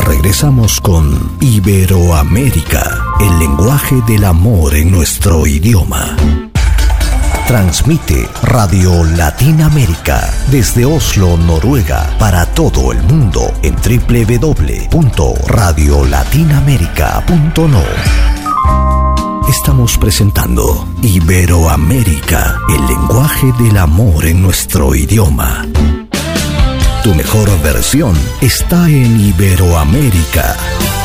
regresamos con Iberoamérica, el lenguaje del amor en nuestro idioma. Transmite Radio Latinoamérica desde Oslo, Noruega, para todo el mundo en www.radiolatinoamerica.no. Estamos presentando Iberoamérica, el lenguaje del amor en nuestro idioma. Tu mejor versión está en Iberoamérica.